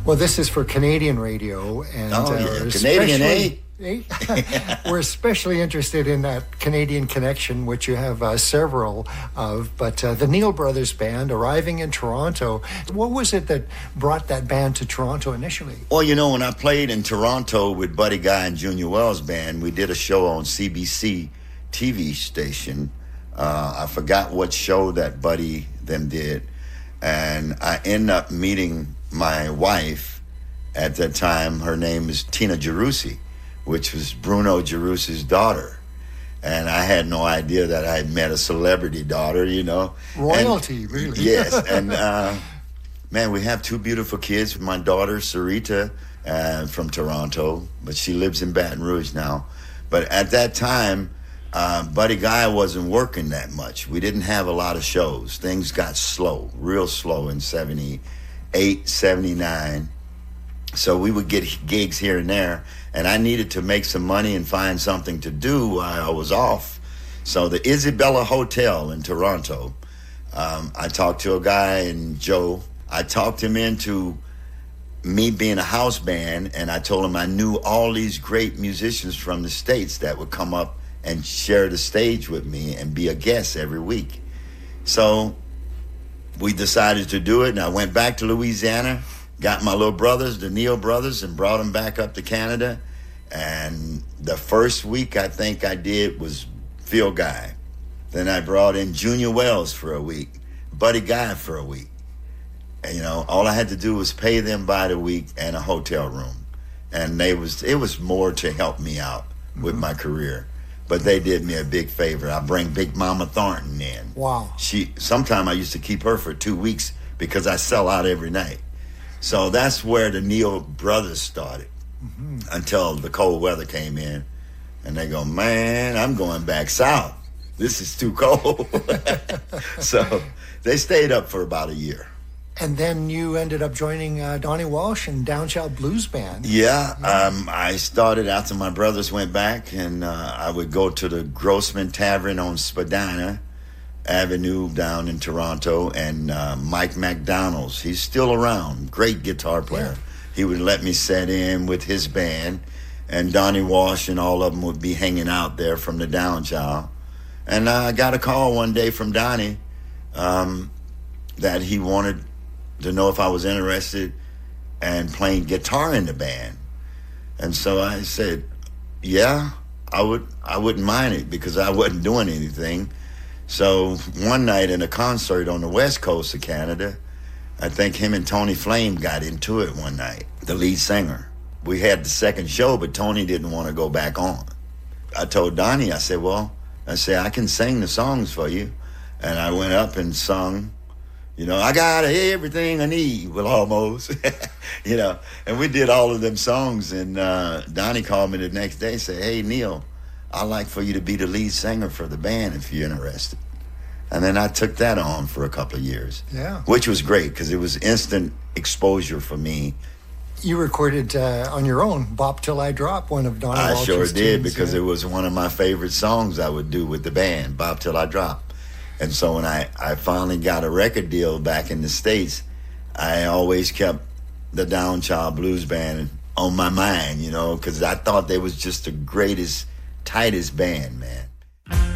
Well, this is for Canadian radio, and Canadian, eh? We're especially interested in that Canadian connection, which you have several of. But the Neil Brothers Band arriving in Toronto, what was it that brought that band to Toronto initially? Well, when I played in Toronto with Buddy Guy and Junior Wells Band, we did a show on CBC TV station. I forgot what show that Buddy them did, and I ended up meeting my wife at that time. Her name is Tina Gerussi, which was Bruno Gerussi's daughter. And I had no idea that I had met a celebrity daughter, Royalty, and, really. Yes, and man, we have two beautiful kids. My daughter, Sarita, from Toronto, but she lives in Baton Rouge now. But at that time, Buddy Guy wasn't working that much. We didn't have a lot of shows. Things got slow, real slow in 78, 79. So we would get gigs here and there, and I needed to make some money and find something to do while I was off. So the Isabella Hotel in Toronto, I talked to a guy, and Joe, I talked him into me being a house band, and I told him I knew all these great musicians from the States that would come up and share the stage with me and be a guest every week. So we decided to do it, and I went back to Louisiana, got my little brothers, the Neil brothers, and brought them back up to Canada. And the first week I think I did was Phil Guy. Then I brought in Junior Wells for a week, Buddy Guy for a week. And, all I had to do was pay them by the week and a hotel room. And it was more to help me out with my career. But they did me a big favor. I bring Big Mama Thornton in. Wow. Sometime I used to keep her for 2 weeks because I sell out every night. So that's where the Neil brothers started, until the cold weather came in. And they go, man, I'm going back south. This is too cold. So they stayed up for about a year. And then you ended up joining Donnie Walsh and Downchild Blues Band. Yeah, I started after my brothers went back, and I would go to the Grossman Tavern on Spadina Avenue down in Toronto, and Mike McDonald's, he's still around, great guitar player. Yeah. He would let me set in with his band, and Donnie Walsh and all of them would be hanging out there from the Downchild. And I got a call one day from Donnie that he wanted to know if I was interested in playing guitar in the band. And so I said, yeah, I wouldn't mind it, because I wasn't doing anything. So one night in a concert on the west coast of Canada, I think him and Tony Flame got into it one night, the lead singer. We had the second show, but Tony didn't want to go back on. I told Donnie, I said, I can sing the songs for you. And I went up and sung, I got everything I need, well, almost, and we did all of them songs. And Donnie called me the next day and said, hey, Neil, I'd like for you to be the lead singer for the band if you're interested. And then I took that on for a couple of years, which was great because it was instant exposure for me. You recorded on your own, Bop Till I Drop, one of Donnie Walsh's tunes. I sure did, because it was one of my favorite songs I would do with the band, Bop Till I Drop. And so when I finally got a record deal back in the States, I always kept the Downchild Blues Band on my mind, because I thought they was just the greatest, tightest band, man.